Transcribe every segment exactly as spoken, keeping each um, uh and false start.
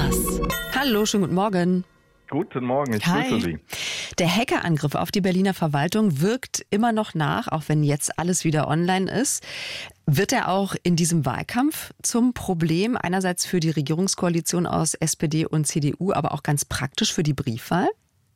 Thomas. Hallo, schönen guten Morgen. Guten Morgen, ich Hi. grüße Sie. Der Hackerangriff auf die Berliner Verwaltung wirkt immer noch nach, auch wenn jetzt alles wieder online ist. Wird er auch in diesem Wahlkampf zum Problem, einerseits für die Regierungskoalition aus S P D und C D U, aber auch ganz praktisch für die Briefwahl?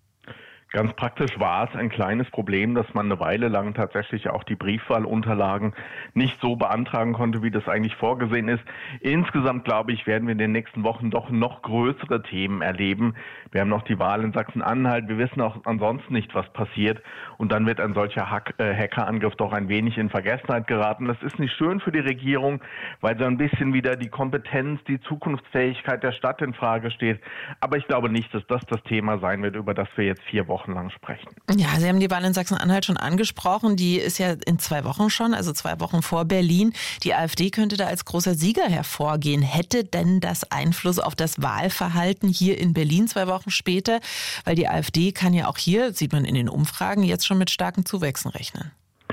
Ganz praktisch war es ein kleines Problem, dass man eine Weile lang tatsächlich auch die Briefwahlunterlagen nicht so beantragen konnte, wie das eigentlich vorgesehen ist. Insgesamt, glaube ich, werden wir in den nächsten Wochen doch noch größere Themen erleben. Wir haben noch die Wahl in Sachsen-Anhalt. Wir wissen auch ansonsten nicht, was passiert. Und dann wird ein solcher Hack, äh, Hackerangriff doch ein wenig in Vergessenheit geraten. Das ist nicht schön für die Regierung, weil so ein bisschen wieder die Kompetenz, die Zukunftsfähigkeit der Stadt in Frage steht. Aber ich glaube nicht, dass das das Thema sein wird, über das wir jetzt vier Wochen lang sprechen. Ja, Sie haben die Wahl in Sachsen-Anhalt schon angesprochen. Die ist ja in zwei Wochen schon, also zwei Wochen vor Berlin. Die AfD könnte da als großer Sieger hervorgehen. Hätte denn das Einfluss auf das Wahlverhalten hier in Berlin zwei Wochen später? Weil die AfD kann ja auch hier, sieht man in den Umfragen, jetzt schon mit starken Zuwächsen rechnen.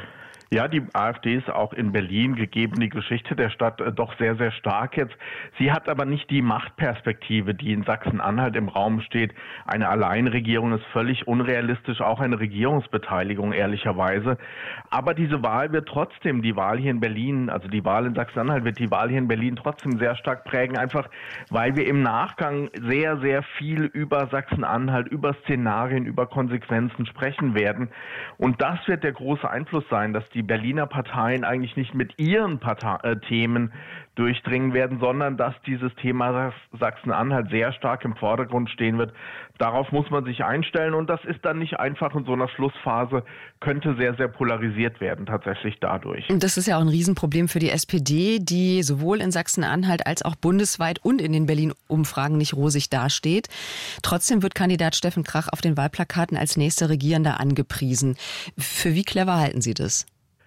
Ja, die AfD ist auch in Berlin, gegeben die Geschichte der Stadt, doch sehr, sehr stark jetzt. Sie hat aber nicht die Machtperspektive, die in Sachsen-Anhalt im Raum steht. Eine Alleinregierung ist völlig unrealistisch, auch eine Regierungsbeteiligung ehrlicherweise. Aber diese Wahl wird trotzdem, die Wahl hier in Berlin, also die Wahl in Sachsen-Anhalt wird die Wahl hier in Berlin trotzdem sehr stark prägen, einfach weil wir im Nachgang sehr, sehr viel über Sachsen-Anhalt, über Szenarien, über Konsequenzen sprechen werden. Und das wird der große Einfluss sein, dass die die Berliner Parteien eigentlich nicht mit ihren Partei- äh, Themen durchdringen werden, sondern dass dieses Thema Sachsen-Anhalt sehr stark im Vordergrund stehen wird. Darauf muss man sich einstellen und das ist dann nicht einfach in so einer Schlussphase, könnte sehr, sehr polarisiert werden tatsächlich dadurch. Das ist ja auch ein Riesenproblem für die S P D, die sowohl in Sachsen-Anhalt als auch bundesweit und in den Berlin-Umfragen nicht rosig dasteht. Trotzdem wird Kandidat Steffen Krach auf den Wahlplakaten als nächster Regierender angepriesen. Für wie clever halten Sie das?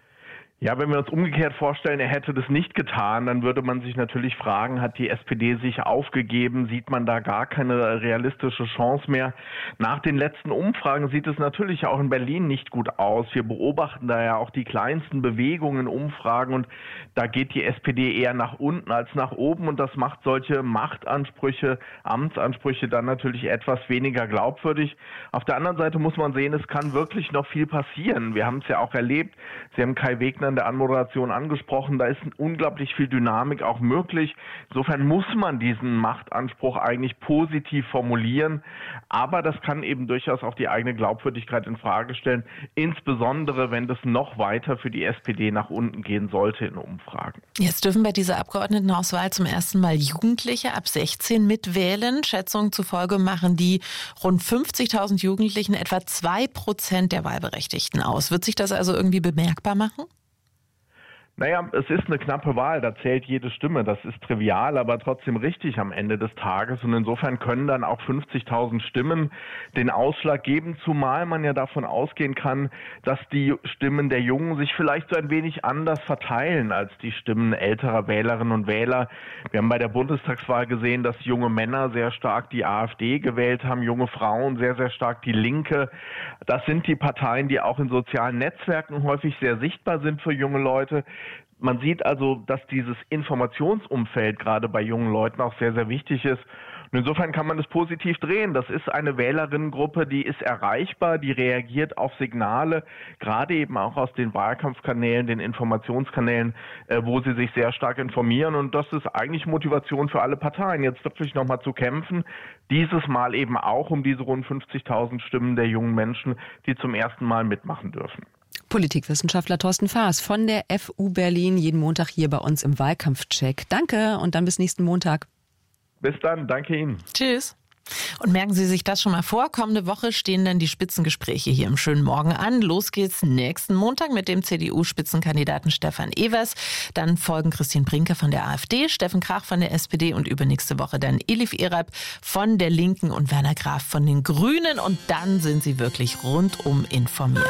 Ja, wenn wir uns umgekehrt vorstellen, er hätte das nicht getan, dann würde man sich natürlich fragen, hat die S P D sich aufgegeben? Sieht man da gar keine realistische Chance mehr? Nach den letzten Umfragen sieht es natürlich auch in Berlin nicht gut aus. Wir beobachten da ja auch die kleinsten Bewegungen in Umfragen und da geht die S P D eher nach unten als nach oben und das macht solche Machtansprüche, Amtsansprüche dann natürlich etwas weniger glaubwürdig. Auf der anderen Seite muss man sehen, es kann wirklich noch viel passieren. Wir haben es ja auch erlebt. Sie haben Kai Wegner in der Anmoderation angesprochen, da ist unglaublich viel Dynamik auch möglich. Insofern muss man diesen Machtanspruch eigentlich positiv formulieren, aber das kann eben durchaus auch die eigene Glaubwürdigkeit in Frage stellen, insbesondere wenn das noch weiter für die S P D nach unten gehen sollte in Umfragen. Jetzt dürfen bei dieser Abgeordnetenhauswahl zum ersten Mal Jugendliche ab sechzehn mitwählen. Schätzungen zufolge machen die rund fünfzigtausend Jugendlichen etwa zwei Prozent der Wahlberechtigten aus. Wird sich das also irgendwie bemerkbar machen? Naja, es ist eine knappe Wahl, da zählt jede Stimme. Das ist trivial, aber trotzdem richtig am Ende des Tages. Und insofern können dann auch fünfzigtausend Stimmen den Ausschlag geben, zumal man ja davon ausgehen kann, dass die Stimmen der Jungen sich vielleicht so ein wenig anders verteilen als die Stimmen älterer Wählerinnen und Wähler. Wir haben bei der Bundestagswahl gesehen, dass junge Männer sehr stark die AfD gewählt haben, junge Frauen sehr, sehr stark die Linke. Das sind die Parteien, die auch in sozialen Netzwerken häufig sehr sichtbar sind für junge Leute. Man sieht also, dass dieses Informationsumfeld gerade bei jungen Leuten auch sehr, sehr wichtig ist. Und insofern kann man das positiv drehen. Das ist eine Wählerinnengruppe, die ist erreichbar, die reagiert auf Signale, gerade eben auch aus den Wahlkampfkanälen, den Informationskanälen, äh, wo sie sich sehr stark informieren. Und das ist eigentlich Motivation für alle Parteien, jetzt wirklich nochmal zu kämpfen. Dieses Mal eben auch um diese rund fünfzigtausend Stimmen der jungen Menschen, die zum ersten Mal mitmachen dürfen. Politikwissenschaftler Thorsten Faas von der F U Berlin, jeden Montag hier bei uns im Wahlkampfcheck. Danke und dann bis nächsten Montag. Bis dann, danke Ihnen. Tschüss. Und merken Sie sich das schon mal vor. Kommende Woche stehen dann die Spitzengespräche hier im schönen Morgen an. Los geht's nächsten Montag mit dem C D U-Spitzenkandidaten Stefan Evers. Dann folgen Christine Brinker von der AfD, Steffen Krach von der S P D und übernächste Woche dann Elif Erab von der Linken und Werner Graf von den Grünen. Und dann sind Sie wirklich rundum informiert.